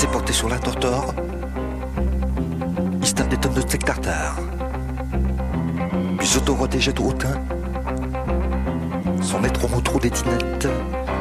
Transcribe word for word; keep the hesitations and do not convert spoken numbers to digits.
s'est porté sur la tortor. Il se tape des tonnes de steak tartare. Puis s'auto-protège tout hautain. Sans mettre au mot trop des dinettes.